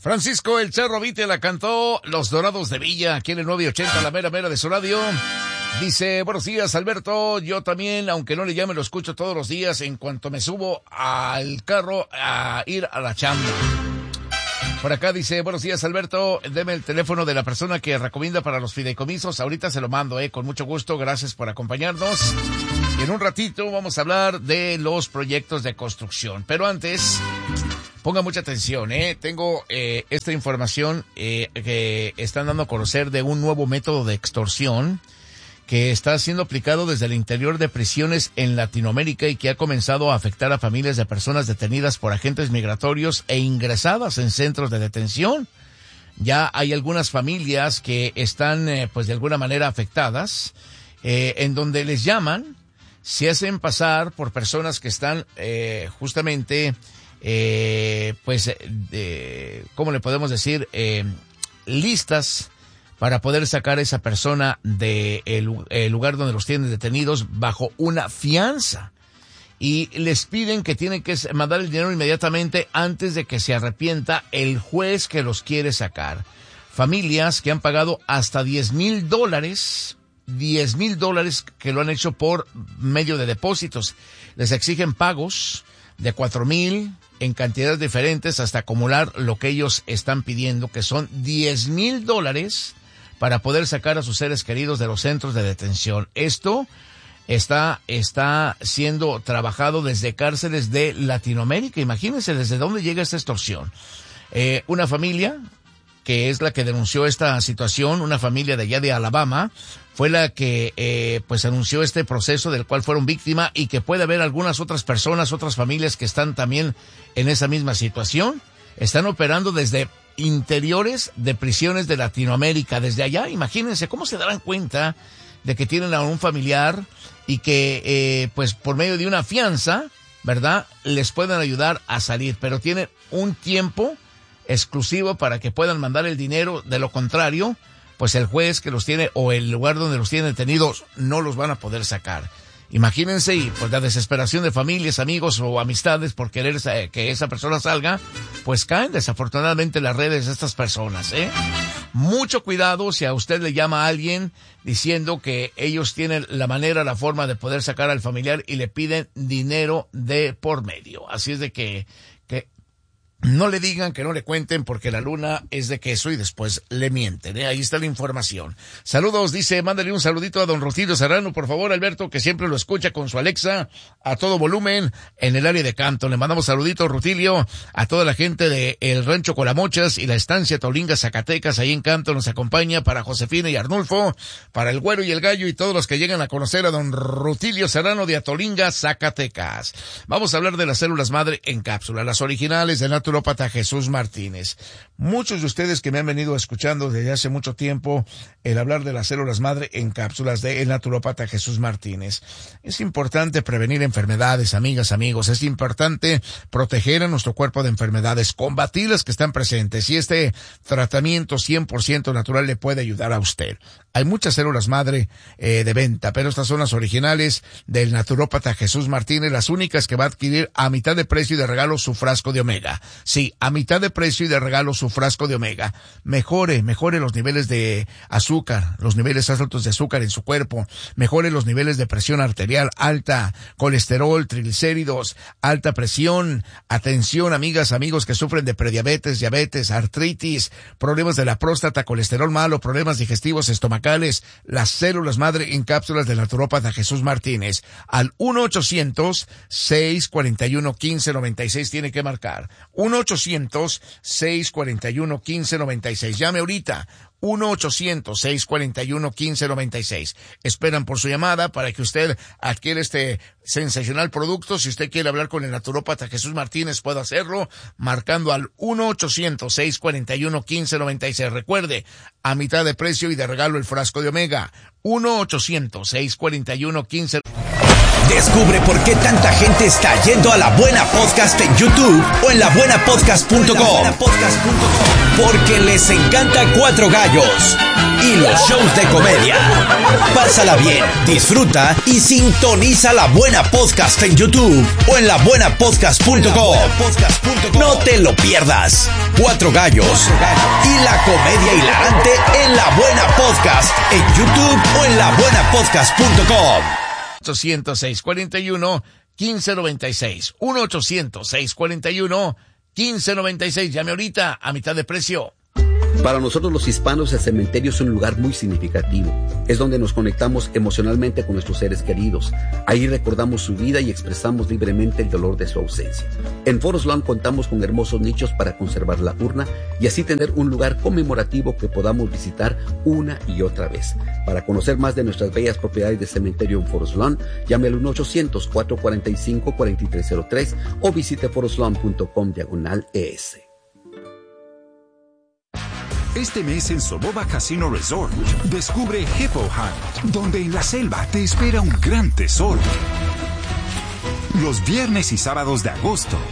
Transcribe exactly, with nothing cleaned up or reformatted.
Francisco El Cerro Vite la cantó Los Dorados de Villa, aquí en el nueve ochenta, la mera mera de su radio. Dice, buenos días, Alberto, yo también, aunque no le llame, lo escucho todos los días en cuanto me subo al carro a ir a la chamba. Por acá dice, buenos días, Alberto, deme el teléfono de la persona que recomienda para los fideicomisos, ahorita se lo mando, eh, con mucho gusto, gracias por acompañarnos. Y en un ratito vamos a hablar de los proyectos de construcción, pero antes, ponga mucha atención, eh, tengo eh, esta información eh, que están dando a conocer de un nuevo método de extorsión que está siendo aplicado desde el interior de prisiones en Latinoamérica y que ha comenzado a afectar a familias de personas detenidas por agentes migratorios e ingresadas en centros de detención. Ya hay algunas familias que están, eh, pues de alguna manera afectadas, eh, en donde les llaman, se hacen pasar por personas que están eh, justamente, eh, pues, eh, ¿cómo le podemos decir? Eh, listas para poder sacar a esa persona de el, el lugar donde los tienen detenidos bajo una fianza. Y les piden que tienen que mandar el dinero inmediatamente antes de que se arrepienta el juez que los quiere sacar. Familias que han pagado hasta diez mil dólares, diez mil dólares que lo han hecho por medio de depósitos. Les exigen pagos de cuatro mil en cantidades diferentes hasta acumular lo que ellos están pidiendo, que son diez mil dólares para poder sacar a sus seres queridos de los centros de detención. Esto está, está siendo trabajado desde cárceles de Latinoamérica. Imagínense desde dónde llega esta extorsión. Eh, una familia que es la que denunció esta situación, una familia de allá de Alabama, fue la que eh, pues anunció este proceso del cual fueron víctima y que puede haber algunas otras personas, otras familias que están también en esa misma situación. Están operando desde interiores de prisiones de Latinoamérica, desde allá. Imagínense cómo se darán cuenta de que tienen a un familiar y que eh, pues por medio de una fianza, ¿verdad?, les pueden ayudar a salir, pero tienen un tiempo exclusivo para que puedan mandar el dinero. De lo contrario, pues el juez que los tiene o el lugar donde los tienen detenidos no los van a poder sacar. Imagínense, y pues la desesperación de familias, amigos o amistades por querer que esa persona salga, pues caen desafortunadamente en las redes de estas personas, ¿eh? Mucho cuidado si a usted le llama a alguien diciendo que ellos tienen la manera, la forma de poder sacar al familiar y le piden dinero de por medio. Así es de que, que no le digan, que no le cuenten, porque la luna es de queso y después le mienten, ¿eh? Ahí está la información. Saludos, dice, mándale un saludito a don Rutilio Serrano, por favor, Alberto, que siempre lo escucha con su Alexa a todo volumen en el área de Canton. Le mandamos saluditos, Rutilio, a toda la gente de el Rancho Colamochas y la estancia Tolinga, Zacatecas, ahí en Canton nos acompaña, para Josefina y Arnulfo, para el Güero y el Gallo y todos los que llegan a conocer a don Rutilio Serrano de Atolinga, Zacatecas. Vamos a hablar de las células madre en cápsula, las originales de Natural Naturópata Jesús Martínez. Muchos de ustedes que me han venido escuchando desde hace mucho tiempo el hablar de las células madre en cápsulas de el naturópata Jesús Martínez. Es importante prevenir enfermedades, amigas, amigos. Es importante proteger a nuestro cuerpo de enfermedades, combatir las que están presentes, y este tratamiento cien por ciento natural le puede ayudar a usted. Hay muchas células madre eh, de venta, pero estas son las originales del naturópata Jesús Martínez, las únicas que va a adquirir a mitad de precio y de regalo su frasco de omega. Sí, a mitad de precio y de regalo su frasco de omega. Mejore, mejore los niveles de azúcar, los niveles altos de azúcar en su cuerpo. Mejore los niveles de presión arterial alta, colesterol, triglicéridos, alta presión. Atención, amigas, amigos que sufren de prediabetes, diabetes, artritis, problemas de la próstata, colesterol malo, problemas digestivos, estomacales. Las células madre en cápsulas del naturópata Jesús Martínez. Al uno ochocientos, seiscientos cuarenta y uno, quince noventa y seis tiene que marcar. uno ochocientos, seiscientos cuarenta y uno, quince noventa y seis. Llame ahorita. uno ochocientos, seiscientos cuarenta y uno, quince noventa y seis. Esperan por su llamada para que usted adquiera este sensacional producto. Si usted quiere hablar con el naturópata Jesús Martínez, puede hacerlo marcando al uno ochocientos, seiscientos cuarenta y uno, quince noventa y seis. Recuerde, a mitad de precio y de regalo el frasco de omega. uno ochocientos, seiscientos cuarenta y uno, quince noventa y seis. Descubre por qué tanta gente está yendo a La Buena Podcast en YouTube o en la buena podcast punto com. Porque les encanta Cuatro Gallos y los shows de comedia. Pásala bien, disfruta y sintoniza La Buena Podcast en YouTube o en la buena podcast punto com. No te lo pierdas. Cuatro Gallos y la comedia hilarante en La Buena Podcast en YouTube o en la buena podcast punto com. ochocientos, seiscientos cuarenta y uno, quince noventa y seis. uno ochocientos, seiscientos cuarenta y uno, quince noventa y seis. Llame ahorita a mitad de precio. Para nosotros los hispanos, el cementerio es un lugar muy significativo. Es donde nos conectamos emocionalmente con nuestros seres queridos. Ahí recordamos su vida y expresamos libremente el dolor de su ausencia. En Forest Lawn contamos con hermosos nichos para conservar la urna y así tener un lugar conmemorativo que podamos visitar una y otra vez. Para conocer más de nuestras bellas propiedades de cementerio en Forest Lawn, llame al uno ochocientos, cuatro cuatro cinco, cuatro tres cero tres o visite forest lawn punto com diagonal es. Este mes en Soboba Casino Resort, descubre Hippo Hunt, donde en la selva te espera un gran tesoro. Los viernes y sábados de agosto,